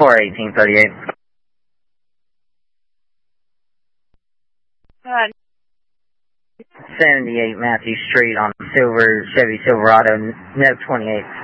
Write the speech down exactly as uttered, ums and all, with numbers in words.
four eighteen thirty-eight. Uh, seventy-eight Matthew Street on Silver, Chevy Silverado, no twenty-eight.